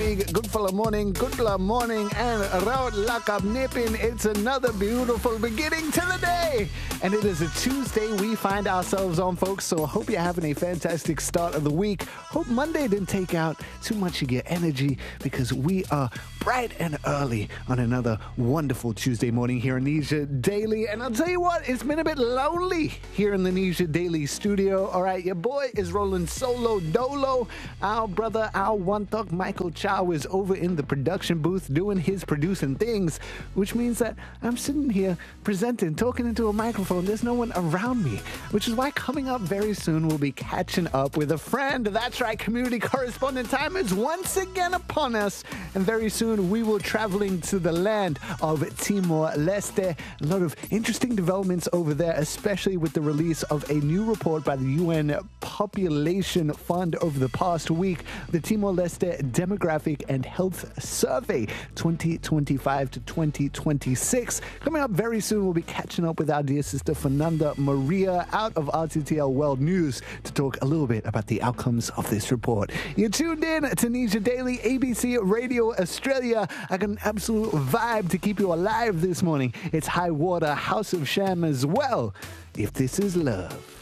League, Goodfellow Morning, and Raut Lakab Nipin. It's another beautiful beginning to the day. And it is a Tuesday we find ourselves on, folks, so I hope you're having a fantastic start of the week. Hope Monday didn't take out too much of your energy, because we are bright and early on another wonderful Tuesday morning here in Asia Daily. And I'll tell you what, it's been a bit lonely here in the Asia Daily studio. All right, your boy is rolling solo dolo. Our brother, our one thug Michael Chow, is over in the production booth doing his producing things, which means that I'm sitting here presenting, talking into a microphone. There's no one around me, which is why coming up very soon we'll be catching up with a friend. That's right, community correspondent time is once again upon us, and very soon we will traveling to the land of Timor-Leste. A lot of interesting developments over there, especially with the release of a new report by the UN Population Fund over the past week, the Timor-Leste Demographic and Health Survey 2025 to 2026. Coming up very soon, we'll be catching up with our dear sister Fernanda Maria out of RTTL World News to talk a little bit about the outcomes of this report. You're tuned in to Asia Daily, ABC Radio Australia. I got an absolute vibe to keep you alive this morning. It's High Water, House of Sham as well. If this is love.